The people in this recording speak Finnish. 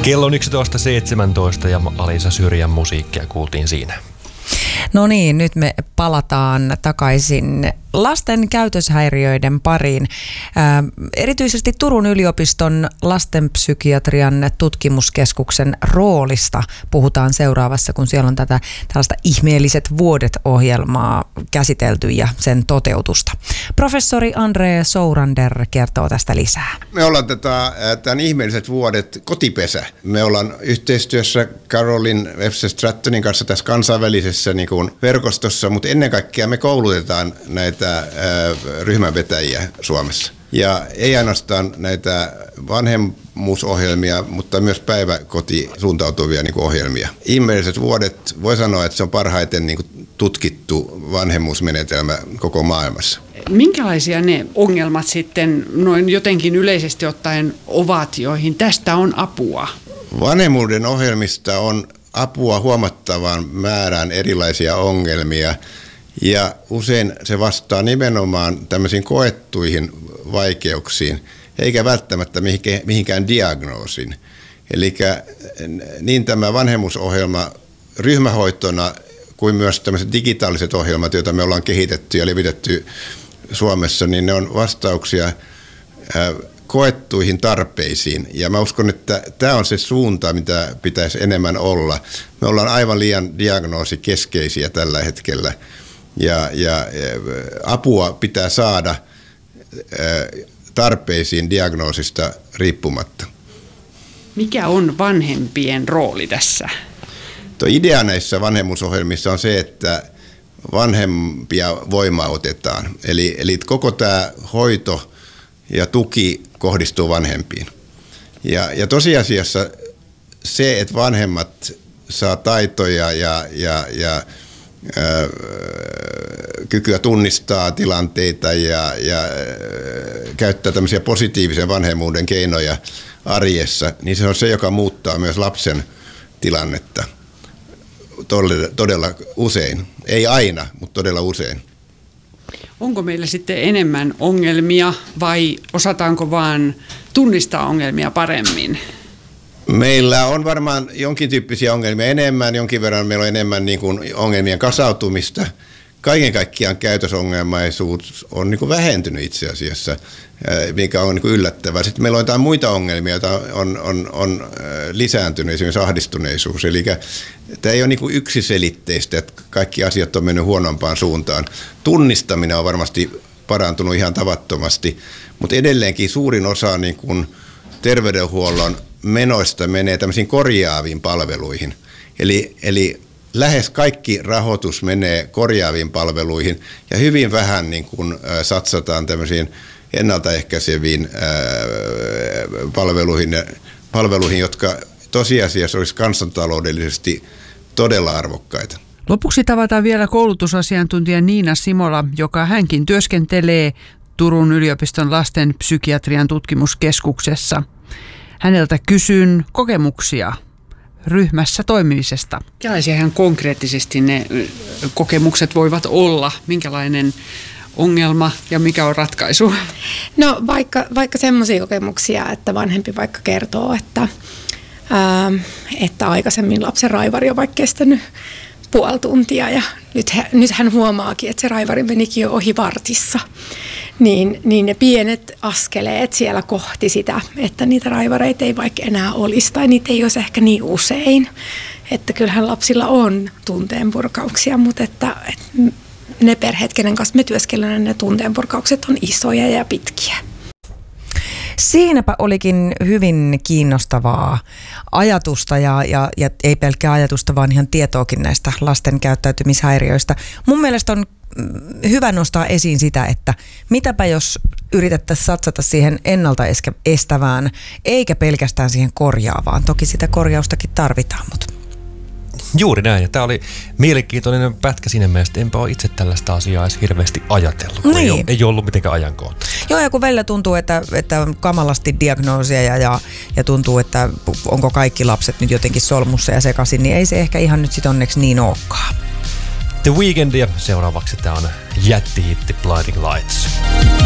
Kello on 11.17 ja Alisa Syrjän musiikkia kuultiin siinä. No niin, nyt me palataan takaisin lasten käytöshäiriöiden pariin. Erityisesti Turun yliopiston lastenpsykiatrian tutkimuskeskuksen roolista puhutaan seuraavassa, kun siellä on tällaista Ihmeelliset vuodet-ohjelmaa käsitelty ja sen toteutusta. Professori Andre Sourander kertoo tästä lisää. Me ollaan tämän Ihmeelliset vuodet kotipesä. Me ollaan yhteistyössä Caroline Webster-Strattonin kanssa tässä kansainvälisessä niin kuin verkostossa, mutta ennen kaikkea me koulutetaan näitä ryhmänvetäjiä Suomessa. Ja ei ainoastaan näitä vanhemmuusohjelmia, mutta myös päiväkoti suuntautuvia niin kuin ohjelmia. Ihmeelliset vuodet, voi sanoa, että se on parhaiten niin kuin tutkittu vanhemmuusmenetelmä koko maailmassa. Minkälaisia ne ongelmat sitten noin jotenkin yleisesti ottaen ovat, joihin tästä on apua? Vanhemmuuden ohjelmista on apua huomattavaan määrään erilaisia ongelmia. Ja usein se vastaa nimenomaan tämmöisiin koettuihin vaikeuksiin, eikä välttämättä mihinkään diagnoosiin. Eli niin tämä vanhemmuusohjelma ryhmähoitona kuin myös tämmöiset digitaaliset ohjelmat, joita me ollaan kehitetty ja levitetty Suomessa, niin ne on vastauksia koettuihin tarpeisiin. Ja mä uskon, että tämä on se suunta, mitä pitäisi enemmän olla. Me ollaan aivan liian diagnoosikeskeisiä tällä hetkellä. Ja apua pitää saada tarpeisiin diagnoosista riippumatta. Mikä on vanhempien rooli tässä? Idea näissä vanhemmuusohjelmissa on se, että vanhempia voimautetaan. Eli koko tämä hoito ja tuki kohdistuu vanhempiin. Ja tosiasiassa se, että vanhemmat saa taitoja ja kykyä tunnistaa tilanteita ja käyttää tämmöisiä positiivisen vanhemmuuden keinoja arjessa, niin se on se, joka muuttaa myös lapsen tilannetta todella usein. Ei aina, mutta todella usein. Onko meillä sitten enemmän ongelmia vai osataanko vaan tunnistaa ongelmia paremmin? Meillä on varmaan jonkin tyyppisiä ongelmia enemmän, jonkin verran meillä on enemmän niin kuin ongelmien kasautumista. Kaiken kaikkiaan käytösongelmaisuus on niin kuin vähentynyt itse asiassa, mikä on niin kuin yllättävää. Sitten meillä on jotain muita ongelmia, joita on lisääntynyt, esimerkiksi ahdistuneisuus. Eli tämä ei ole niin kuin yksiselitteistä, että kaikki asiat on mennyt huonompaan suuntaan. Tunnistaminen on varmasti parantunut ihan tavattomasti, mutta edelleenkin suurin osa niin kuin terveydenhuollon menoista menee tämmöisiin korjaaviin palveluihin. Eli lähes kaikki rahoitus menee korjaaviin palveluihin ja hyvin vähän niin kuin satsataan tämmöisiin ennaltaehkäiseviin palveluihin, jotka tosiasiassa olisi kansantaloudellisesti todella arvokkaita. Lopuksi tavataan vielä koulutusasiantuntija Niina Simola, joka hänkin työskentelee Turun yliopiston lastenpsykiatrian tutkimuskeskuksessa. Häneltä kysyn kokemuksia ryhmässä toimimisesta. Minkälaisia ihan konkreettisesti ne kokemukset voivat olla? Minkälainen ongelma ja mikä on ratkaisu? No vaikka semmoisia kokemuksia, että vanhempi vaikka kertoo, että aikaisemmin lapsen raivari on vaikka kestänyt puoli tuntia ja nyt hän huomaakin, että se raivari menikin jo ohi vartissa. Niin ne pienet askeleet siellä kohti sitä, että niitä raivareita ei vaikka enää olisi tai niitä ei olisi ehkä niin usein. Että kyllähän lapsilla on tunteenpurkauksia, mutta että ne perheet, kenen kanssa me työskennellään, ne tunteenpurkaukset on isoja ja pitkiä. Siinäpä olikin hyvin kiinnostavaa ajatusta ja ei pelkkää ajatusta, vaan ihan tietoakin näistä lasten käyttäytymishäiriöistä. Mun mielestä on hyvä nostaa esiin sitä, että mitäpä jos yritettäisiin satsata siihen ennaltaestävään, eikä pelkästään siihen korjaavaan. Toki sitä korjaustakin tarvitaan, mutta juuri näin. Ja tämä oli mielenkiintoinen pätkä siinä mielessä, enpä ole itse tällaista asiaa edes hirveästi ajatellut. Niin. Ei ollut mitenkään ajankohta. Joo, ja kun välillä tuntuu, että on kamalasti diagnoosia ja tuntuu, että onko kaikki lapset nyt jotenkin solmussa ja sekaisin, niin ei se ehkä ihan nyt sit onneksi niin olekaan. The Weeknd ja seuraavaksi tämä on jättihitti Blinding Lights.